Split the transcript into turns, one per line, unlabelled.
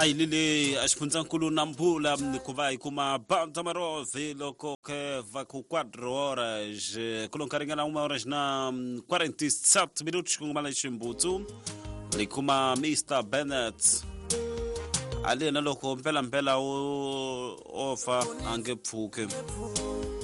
Ay lili ashpunzankulu nambula kuvai kuma banta marove loko que va com 4 horas kulonkaringana 1 horas na 47 minutos com mala chimbutu likuma Mr. Bennett ali na loko mpela o ofa angepfuke